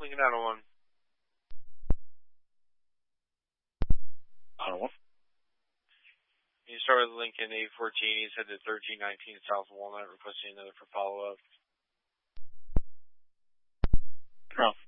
Lincoln out of one. You start with Lincoln 814. He's headed to 1319 South Walnut, requesting another for follow-up. Pro.